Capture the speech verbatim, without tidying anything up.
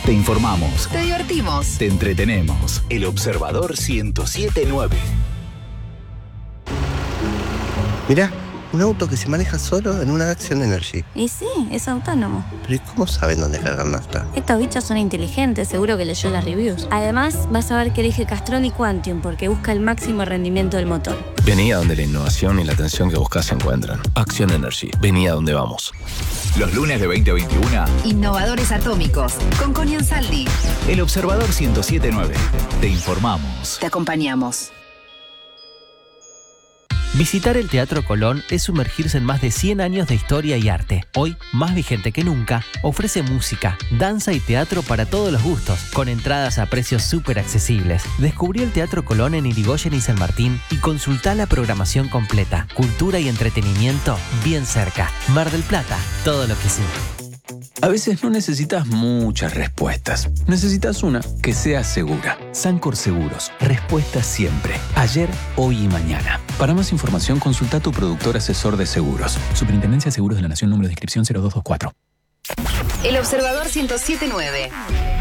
Te informamos. Te divertimos. Te entretenemos. El Observador ciento siete punto nueve. Mirá, un auto que se maneja solo en una Action Energy. Y sí, es autónomo. Pero ¿y cómo saben dónde cargar nafta? Estos bichos son inteligentes, seguro que leyó las reviews. Además, vas a ver que elige Castrol y Quantium porque busca el máximo rendimiento del motor. Vení a donde la innovación y la atención que buscas se encuentran. Action Energy. Vení a donde vamos. Los lunes de veinte a veintiuno. Innovadores atómicos con Connie Ansaldi. El Observador ciento siete punto nueve. Te informamos. Te acompañamos. Visitar el Teatro Colón es sumergirse en más de cien años de historia y arte. Hoy, más vigente que nunca, ofrece música, danza y teatro para todos los gustos, con entradas a precios súper accesibles. Descubrí el Teatro Colón en Irigoyen y San Martín y consultá la programación completa. Cultura y entretenimiento bien cerca. Mar del Plata, todo lo que sí. A veces no necesitas muchas respuestas. Necesitas una que sea segura. Sancor Seguros. Respuestas siempre. Ayer, hoy y mañana. Para más información, consulta a tu productor asesor de seguros. Superintendencia de Seguros de la Nación, número de inscripción cero dos dos cuatro. El Observador ciento siete punto nueve.